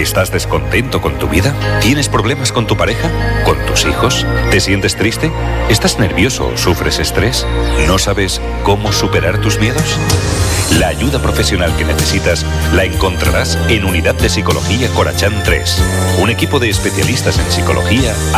¿Estás descontento con tu vida? ¿Tienes problemas con tu pareja? ¿Con tus hijos? ¿Te sientes triste? ¿Estás nervioso o sufres estrés? ¿No sabes cómo superar tus miedos? La ayuda profesional que necesitas la encontrarás en Unidad de Psicología Corachán 3. Un equipo de especialistas en psicología